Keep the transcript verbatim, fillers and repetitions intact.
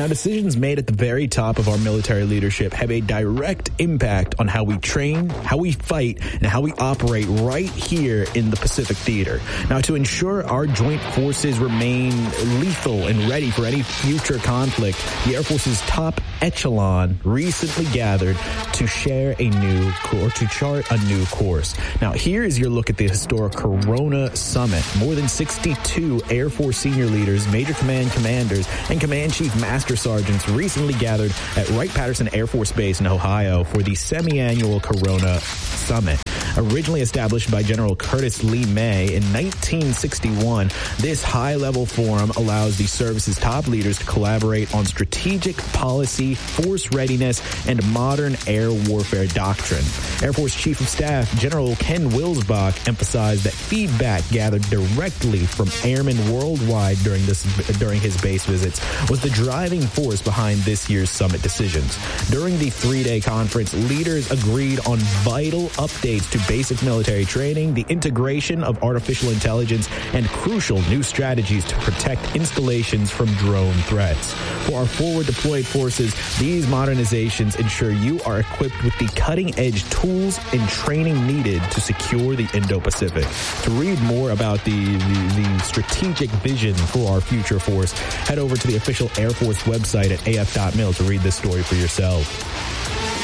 Now, decisions made at the very top of our military leadership have a direct impact on how we train, how we fight, and how we operate right here in the Pacific Theater. Now, to ensure our joint forces remain lethal and ready for any future conflict, the Air Force's top echelon recently gathered to share a new or to chart a new course. Now, here is your look at the historic Corona Summit. More than sixty-two Air Force senior leaders, major command commanders, and command chief master sergeants recently gathered at Wright-Patterson Air Force Base in Ohio for the semi-annual Corona Summit. Originally established by General Curtis Lee May in nineteen sixty-one, this high-level forum allows the service's top leaders to collaborate on strategic policy, force readiness, and modern air warfare doctrine. Air Force Chief of Staff General Ken Wilsbach emphasized that feedback gathered directly from airmen worldwide during this during his base visits was the driving force behind this year's summit decisions. During the three-day conference, leaders agreed on vital updates to basic military training, the integration of artificial intelligence, and crucial new strategies to protect installations from drone threats. For our forward deployed forces, these modernizations ensure you are equipped with the cutting-edge tools and training needed to secure the Indo-Pacific. To read more about the, the, the strategic vision for our future force, head over to the official Air Force website at A F dot mil to read this story for yourself.